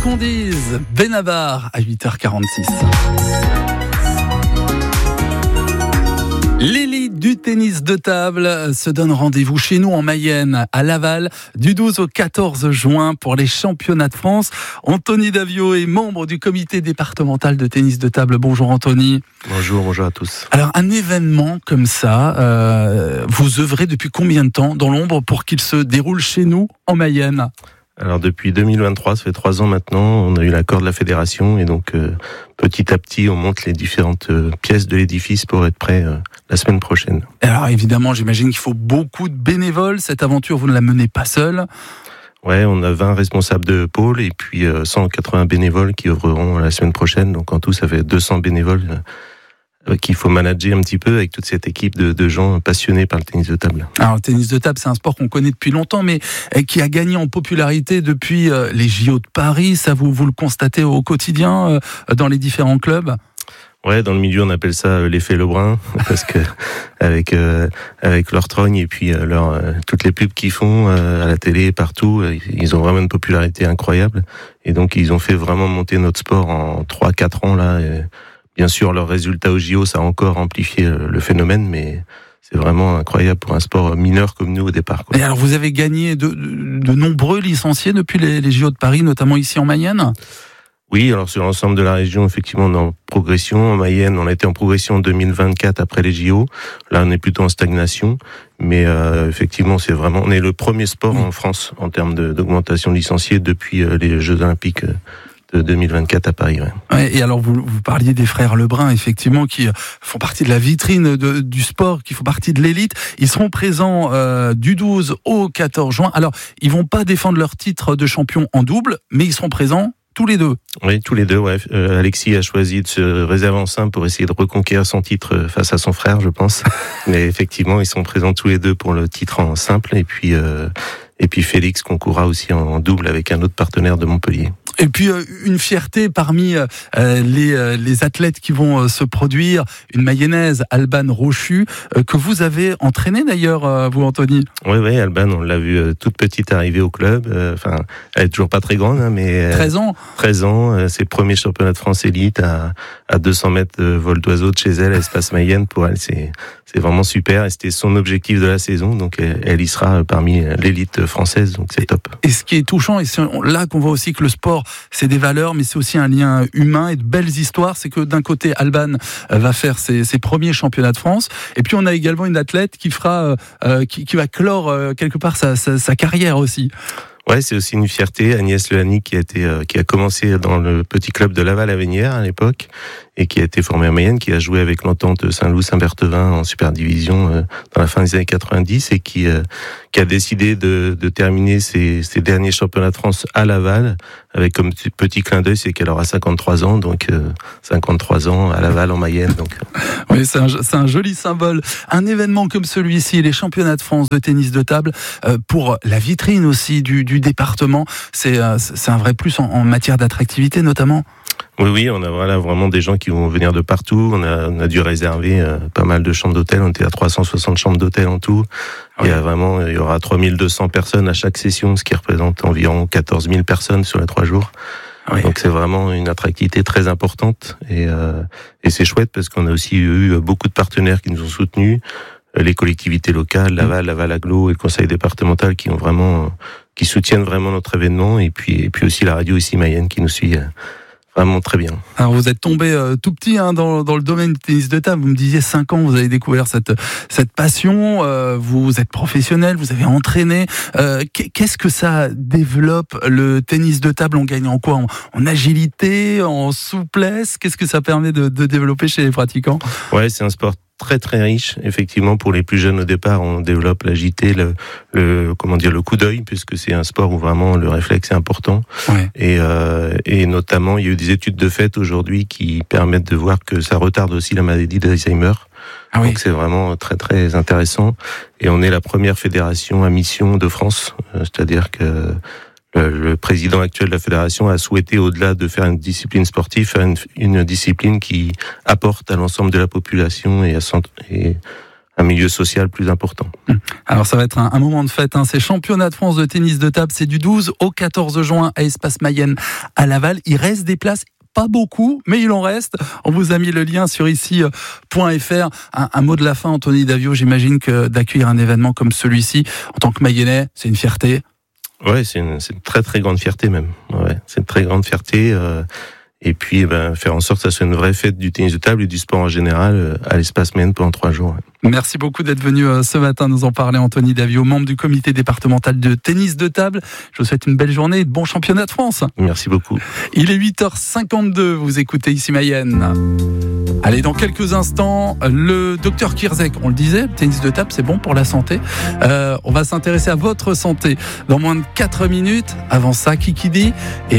qu'on dise, Benabar à 8h46. L'élite du tennis de table se donne rendez-vous chez nous en Mayenne, à Laval, du 12 au 14 juin pour les championnats de France. Anthony Davio est membre du comité départemental de tennis de table. Bonjour Anthony. Bonjour à tous. Alors un événement comme ça, vous œuvrez depuis combien de temps dans l'ombre pour qu'il se déroule chez nous en Mayenne ? Alors depuis 2023, ça fait 3 ans maintenant, on a eu l'accord de la fédération et donc petit à petit on monte les différentes pièces de l'édifice pour être prêt la semaine prochaine. Alors évidemment, j'imagine qu'il faut beaucoup de bénévoles. Cette aventure, vous ne la menez pas seul. Ouais, on a 20 responsables de pôle et puis 180 bénévoles qui œuvreront la semaine prochaine. Donc en tout, ça fait 200 bénévoles qu'il faut manager un petit peu avec toute cette équipe de gens passionnés par le tennis de table. Alors le tennis de table, c'est un sport qu'on connaît depuis longtemps, mais qui a gagné en popularité depuis les JO de Paris. Ça, vous le constatez au quotidien dans les différents clubs ? Ouais, dans le milieu, on appelle ça l'effet Lebrun, parce que avec leur trogne et puis toutes les pubs qu'ils font à la télé, partout, ils ont vraiment une popularité incroyable. Et donc, ils ont fait vraiment monter notre sport en 3-4 ans, là. Et bien sûr, leurs résultats au JO, ça a encore amplifié le phénomène, mais c'est vraiment incroyable pour un sport mineur comme nous au départ, quoi. Et alors, vous avez gagné de nombreux licenciés depuis les JO de Paris, notamment ici en Mayenne ? Oui, alors sur l'ensemble de la région, effectivement, on est en progression. En Mayenne, on a été en progression en 2024 après les JO. Là, on est plutôt en stagnation. Mais effectivement, on est le premier sport en France en termes d'augmentation de licenciés depuis les Jeux Olympiques de 2024 à Paris. Ouais. Ouais, et alors, vous parliez des frères Lebrun, effectivement, qui font partie de la vitrine du sport, qui font partie de l'élite. Ils seront présents du 12 au 14 juin. Alors, ils vont pas défendre leur titre de champion en double, mais ils seront présents tous les deux. Oui, tous les deux, ouais. Alexis a choisi de se réserver en simple pour essayer de reconquérir son titre face à son frère, je pense. Mais effectivement, ils sont présents tous les deux pour le titre en simple. Et puis Félix concourra aussi en double avec un autre partenaire de Montpellier. Et puis une fierté parmi les athlètes qui vont se produire, une Mayonnaise, Alban Rochu, que vous avez entraînée d'ailleurs, vous Anthony. Oui, Alban, on l'a vu toute petite arriver au club. Elle est toujours pas très grande, hein, mais 13 ans. 13 ans, ses premiers championnats de France élite à 200 mètres de vol d'oiseau de chez elle, espace Mayenne. Pour elle, c'est vraiment super. Et c'était son objectif de la saison, donc elle y sera parmi l'élite française, donc c'est top. Et ce qui est touchant, et c'est là qu'on voit aussi que le sport, c'est des valeurs, mais c'est aussi un lien humain et de belles histoires. C'est que d'un côté, Alban va faire ses premiers championnats de France, et puis on a également une athlète qui fera, qui va clore quelque part sa carrière aussi. Ouais, c'est aussi une fierté. Agnès Lehani qui a commencé dans le petit club de Laval-Avenières à l'époque et qui a été formée à Mayenne, qui a joué avec l'Entente Saint-Loup-Saint-Berthevin en super division dans la fin des années 90 et qui a décidé de terminer ses derniers championnats de France à Laval avec comme petit clin d'œil, c'est qu'elle aura 53 ans, donc 53 ans à Laval en Mayenne. Donc. Oui, c'est un joli symbole. Un événement comme celui-ci, les championnats de France de tennis de table, pour la vitrine aussi du département, c'est un vrai plus en matière d'attractivité notamment. Oui, on a vraiment des gens qui vont venir de partout. On a dû réserver pas mal de chambres d'hôtel. On était à 360 chambres d'hôtel en tout. Oui. Il y aura 3200 personnes à chaque session, ce qui représente environ 14 000 personnes sur les 3 jours. Oui. Donc c'est vraiment une attractivité très importante et c'est chouette parce qu'on a aussi eu beaucoup de partenaires qui nous ont soutenus, les collectivités locales, Laval Agglo et le conseil départemental qui soutiennent vraiment notre événement et puis aussi la radio ici Mayenne qui nous suit vraiment très bien. Alors vous êtes tombé tout petit dans le domaine du tennis de table. Vous me disiez 5 ans, vous avez découvert cette passion. Vous êtes professionnel, vous avez entraîné. Qu'est-ce que ça développe le tennis de table? On gagne en quoi? En agilité, en souplesse? Qu'est-ce que ça permet de développer chez les pratiquants? Ouais, c'est un sport très très riche. Effectivement, pour les plus jeunes au départ, on développe l'agilité, le coup d'œil, puisque c'est un sport où vraiment le réflexe est important. Ouais. Et notamment, il y a eu des études de fait aujourd'hui qui permettent de voir que ça retarde aussi la maladie d'Alzheimer. Ah oui. Donc c'est vraiment très très intéressant. Et on est la première fédération à mission de France, c'est-à-dire que le président actuel de la fédération a souhaité, au-delà de faire une discipline sportive, faire une discipline qui apporte à l'ensemble de la population et un milieu social plus important. Alors ça va être un moment de fête, hein. Ces championnats de France de tennis de table, c'est du 12 au 14 juin à Espace Mayenne à Laval. Il reste des places. Pas beaucoup, mais il en reste. On vous a mis le lien sur ici.fr. Un mot de la fin, Anthony Davio. J'imagine que d'accueillir un événement comme celui-ci, en tant que Mayennais, c'est une fierté. Ouais, c'est une très très grande fierté même. Ouais, c'est une très grande fierté. Et puis, faire en sorte que ça soit une vraie fête du tennis de table et du sport en général à l'Espace Mayenne pendant 3 jours. Ouais. Merci beaucoup d'être venu ce matin nous en parler, Anthony Davio, membre du comité départemental de tennis de table. Je vous souhaite une belle journée et de bons championnats de France. Merci beaucoup. Il est 8h52, vous écoutez ici Mayenne. Allez, dans quelques instants, le docteur Kirzek, on le disait, le tennis de table, c'est bon pour la santé. On va s'intéresser à votre santé dans moins de 4 minutes. Avant ça, Kikidi.